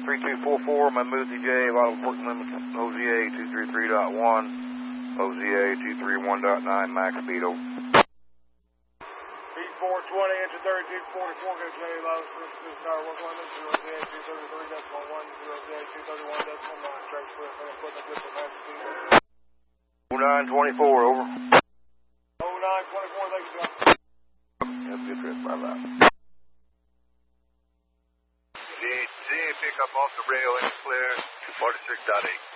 3244, Mamouzi J, Vital Portland Limits, OZA 233.1, OZA 231.9, max speed, over. Speed 420, engine 3244, go J, loud, this tower, 1 limits, 0 OZA 233.1, 0 OZA 231.9, track clear, equipment good for max speed. 0924, over. 0924, thank you, John. Have a good trip, bye-bye. DG, pick up off the rail and clear, 46.8.